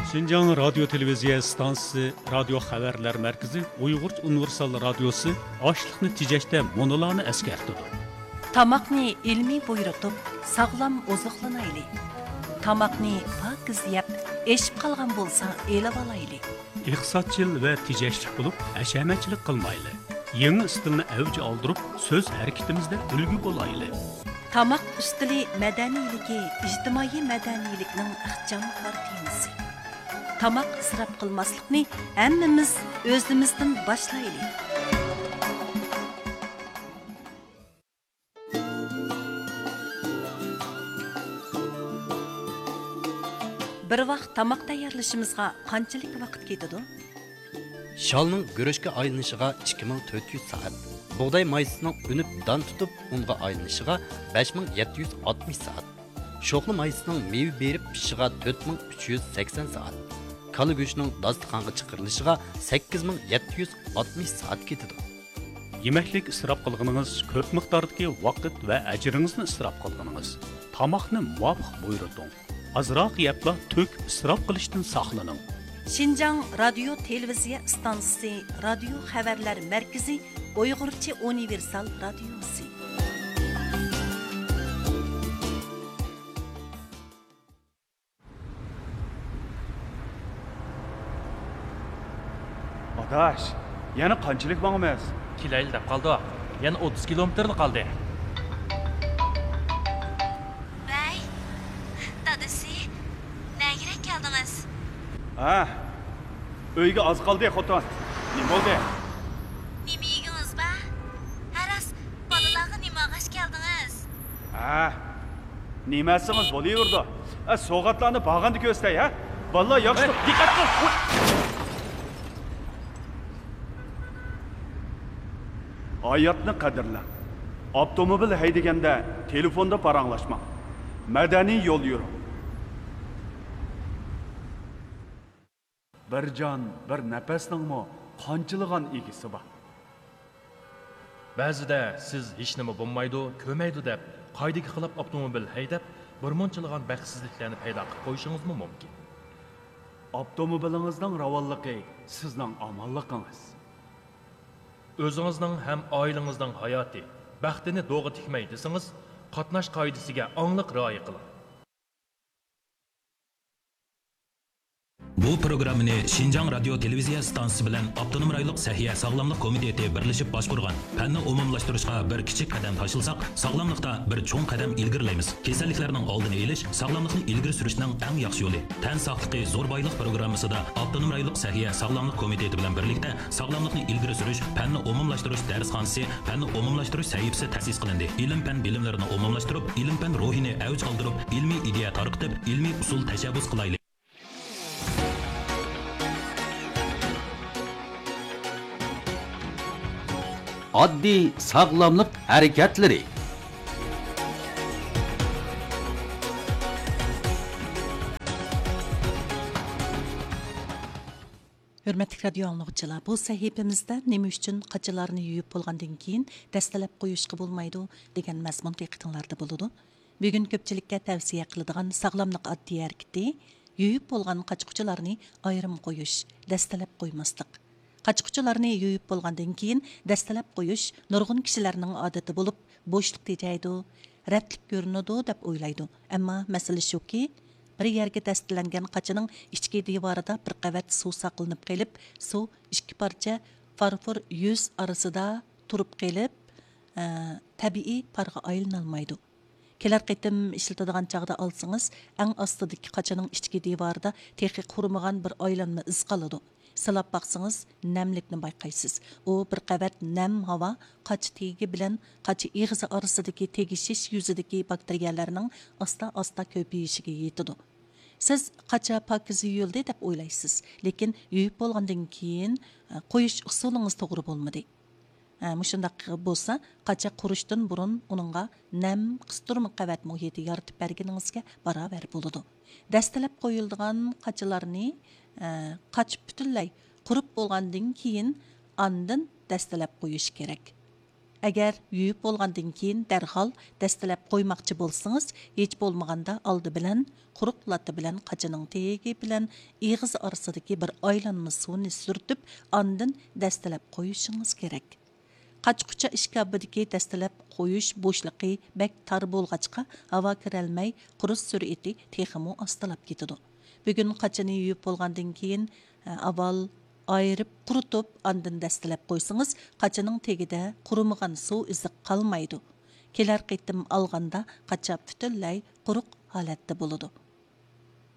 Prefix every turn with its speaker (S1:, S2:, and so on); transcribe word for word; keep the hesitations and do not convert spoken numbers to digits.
S1: Şinjan Radyo Televiziya Stansiyasi Radio Xabarlar Markazi Uyg'urcha Universal Radiosi ochliqni tejashda monolarni eskartadi.
S2: Tamaqni ilmiy buyurtib, sog'lom oziqlanayli. Tamaqni pokiz yeb, eshib qolgan bo'lsa, elib olayli.
S1: Iqtisodchil va tejashlik bo'lib, hashamatchilik qilmayli. Yangi stilni avj oldirib, so'z harakatimizda ulgu bo'layli.
S2: Tamaq ustili madaniyligi, ijtimoiy madaniylikning ixcham partiyasi. Tamaq isrof qilmaslikni hammamiz o'zimizdan boshlaylik. Bir vaqt tamaq tayyorlashimizga qanchalik vaqt ketadi?
S3: Shalning guruchga aylanishiga ikki ming to'rt yuz soat. Buğday maysining unib dan tutib unga aylanishiga besh ming yetti yuz oltmish soat. Sho'xli maysining meva berib pishishiga to'rt ming uch yuz sakson soat. Kala go'shtining dasturxonga chiqarilishiga sakkiz ming yetti yuz oltmish soat ketadi.
S1: Yemeklik isrof qilganingiz ko'p miqdordagi vaqt va ajringizni isrof qilganingiz. Tamoqni muvofiq buyurting. Azroq yebla to'k isrof qilishdan saqlaning.
S2: Şinjan Radyo Televiziya Stansiyasi Radio Xabarlar Markazi Uyg'urcha Universal Radiosi.
S4: Adaş, yana qanchalik boramiz?
S5: Kilayli deb qoldi. Yana o'ttiz kilometrli qoldi.
S6: Vay, dadasi, nega keldingiz?
S4: Ha, uyga oz qoldi, xotin. Nima bo'ldi?
S6: Nima yedingiz ba? Haras, bolalarga nima g'ash keldingiz?
S4: Ha, nimasimiz bo'laverdi. A, so'g'atlarni bag'anda ko'stay, ha? Vallahi yaxshi, diqqat qil. Hayotni qadrla. Avtomobil haydaganda telefonda paranglashma. Madaniy yo'l yuring. Bir jon, bir nafasningmi qanchilgan egisi bor.
S5: Ba'zida siz hech nima bo'lmaydi, ko'maydi deb qoidaga xilop avtomobil haydab, bir munchilgan baxtsizliklarni paydo qilib qo'yishingiz mumkin.
S4: Avtomobilingizning ravonligi sizning omonligingiz.
S5: O'zingizning ham oilangizning hayoti, baxtini do'g'ri tikmay desangiz, qatnash qoidasiga aniq rioya qiling.
S7: Bu programmani Şinjan Radyo Televiziya Stansiyasi bilan Avtonom rayonlik Sahiya Sog'lomlik komiteti birlashib boshqargan. Fanni umumlashtirishga bir kichik qadam tashilsak, sog'lomlikda bir cho'ng qadam ilgirlaymiz. Kasalliklarning oldini olish sog'lomlikni ilgari surishning eng yaxshi yo'li. Tan sog'ligi zo'r boylik programmasida Avtonom rayonlik Sahiya Sog'lomlik komiteti bilan birlikda sog'lomlikni ilgari surish, fanni umumlashtirish darsxonasi, fanni umumlashtirish sahifasi ta'sis qilindi. Ilm-fan bilimlarini umumlashtirib, ilm-fan ruhini avj oldirib, ilmiy ideya tarqitib, ilmiy usul tashabbus qilaylik.
S8: Oddiy sog'lomlik harakatlari.
S2: Hürmetli radio anlıqçılar, bu sahifemizde nima uchun qachilarni yuyib bo'lgandan keyin dastalab qo'yishga bo'lmaydi degan mazmun diqqatinglarda bo'ladi. Bugun ko'pchilikka tavsiya qiladigan sog'lomlik oddiy harakati yuyib bo'lgan qachquchilarni ayrim qo'yish, dastalab qo'ymaslik. Qachquchilarni yuyib bo'lgandan keyin dastalab qo'yish nurg'un kishilarning odati bo'lib, bo'shliq tejaydi, ratlik ko'rinadi deb o'ylaydi. Ammo masala shuki, bir yerga dastalangan qachining ichki devorida bir qavat suv saqlanib qolib, suv ikki parcha farfor yuz orasida turib qolib, tabiiy parga aylanolmaydi. Kelar qitim ishlatadigan chaqda olsangiz, eng ostidagi qachining ichki devorida texi qurmagan bir aylanma iz qoladi. Silab baqsangiz, namlikni bayqaysiz. U bir qavat nam havo qach tegi bilan qach ig'izi orasidagi tegishish yuzidagi bakteriyalarning asta-asta ko'payishiga yetadi. Siz qacha pokiz yuyildi deb o'ylaysiz, lekin yuyib bo'lgandan keyin qo'yish usulingiz to'g'ri bo'lmadi. Mushundaq bo'lsa, qacha qurishdan burun uningga nam qistirma qavat muhiti yaratib berganingizga barobar bo'ladi. Dastalab qo'yilgan qachalarni qach butunlay qurib bo'lgandan keyin andin dastalab qo'yish kerak. Agar yuyib bo'lgandan keyin darhol dastlab qo'ymoqchi bo'lsangiz, hech bo'lmaganda oldi bilan quruq latta bilan qachining tegi bilan ig'iz orasidagi bir aylanma suvni surtib, ondan dastlab qo'yishingiz kerak. Qachqucha ishkabidagi dastlab qo'yish bo'shliqi bak tar bo'lg'achqa havo kirolmay qurish sur'ati texmo ostalab ketadi. Bugun qachini yuyib bo'lgandan keyin avval ayırıp qurutup andın dastlab qo'ysangiz, qachining tegida qurumagan suv izi qolmaydi. Kelar qitim olganda qacha butunlay quruq holatda bo'ladi.